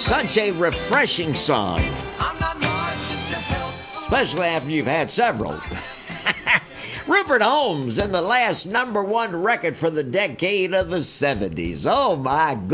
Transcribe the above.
Such a refreshing song, especially after you've had several. Rupert Holmes and the last #1 record for the decade of the 70s. Oh my goodness.